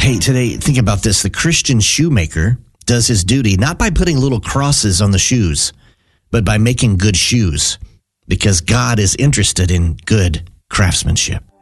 Hey, today, think about this. The Christian shoemaker does his duty not by putting little crosses on the shoes, but by making good shoes, because God is interested in good craftsmanship.